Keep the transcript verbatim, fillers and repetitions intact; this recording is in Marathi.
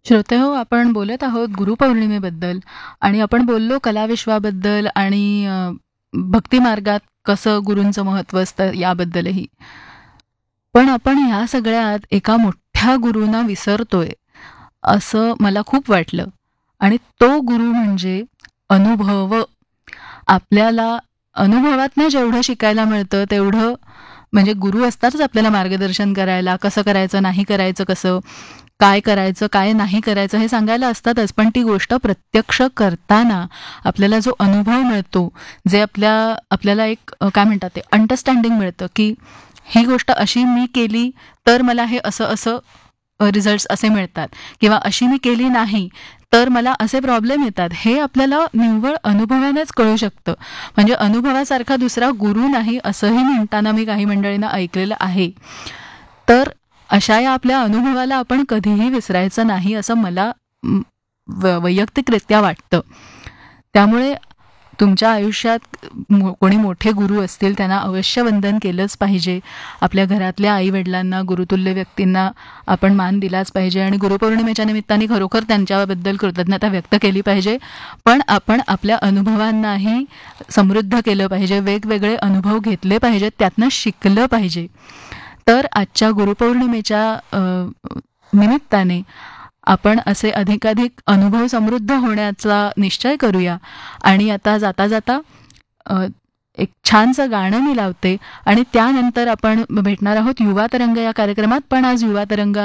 श्रोतेहो, आपण बोलत आहोत गुरुपौर्णिमेबद्दल आणि आपण बोललो कलाविश्वाबद्दल आणि अ, भक्ती मार्गात कसं गुरूंचं महत्त्व असतं याबद्दलही. पण आपण ह्या सगळ्यात एका मोठ्या गुरूंना विसरतोय, असं मला खूप वाटलं. आणि तो गुरु म्हणजे अनुभव. आपल्याला अनुभवातनं जेवढं शिकायला मिळतं तेवढं म्हणजे गुरु असतातच आपल्याला मार्गदर्शन करायला, कसं करायचं, नाही करायचं कसं, काय करायचं, काय नाही करायचं हे सांगायला असतातच. पण ती गोष्ट प्रत्यक्ष करताना आपल्याला जो अनुभव मिळतो, जे आपल्या आपल्याला एक अ, काय म्हणतात ते अंडरस्टँडिंग मिळतं, की ही गोष्ट अशी मी केली तर मला हे असं असं रिझल्ट्स असे मिळतात किंवा अशी मी केली नाही तर मला असे प्रॉब्लेम येतात. हे आपल्याला निव्वळ अनुभवानेच कळू शकतं. म्हणजे अनुभवासारखा दुसरा गुरु नाही असंही म्हणताना मी काही मंडळींना ऐकलेलं आहे. तर अशा या आपल्या अनुभवाला आपण कधीही विसरायचं नाही असं मला म, व- वैयक्तिकरित्या वाटतं. त्यामुळे तुमच्या आयुष्यात मो- कोणी मोठे गुरु असतील त्यांना अवश्य वंदन केलंच पाहिजे. आपल्या घरातल्या आई वडिलांना, गुरुतुल्य व्यक्तींना आपण मान दिलाच पाहिजे आणि गुरुपौर्णिमेच्या निमित्ताने खरोखर त्यांच्याबद्दल कृतज्ञता व्यक्त केली पाहिजे. पण आपण आपल्या अनुभवांनाही समृद्ध केलं पाहिजे, वेगवेगळे अनुभव घेतले पाहिजेत, त्यातनं शिकलं पाहिजे. तर आजच्या गुरुपौर्णिमेच्या अ, निमित्ताने आपण असे अधिकाधिक अनुभव समृद्ध होण्याचा निश्चय करूया. आणि आता जाता जाता अ, एक छानसं गाणं मी लावते आणि त्यानंतर आपण भेटणार आहोत युवा तरंग या कार्यक्रमात. पण आज युवा तरंग